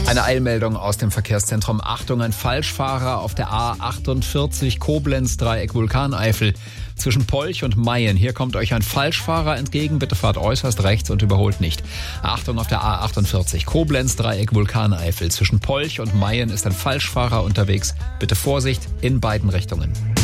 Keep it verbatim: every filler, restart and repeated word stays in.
Eine Eilmeldung aus dem Verkehrszentrum. Achtung, ein Falschfahrer auf der A achtundvierzig Koblenz, Dreieck Vulkaneifel. Zwischen Polch und Mayen. Hier kommt euch ein Falschfahrer entgegen. Bitte fahrt äußerst rechts und überholt nicht. Achtung, auf der A achtundvierzig Koblenz, Dreieck Vulkaneifel. Zwischen Polch und Mayen ist ein Falschfahrer unterwegs. Bitte Vorsicht in beiden Richtungen.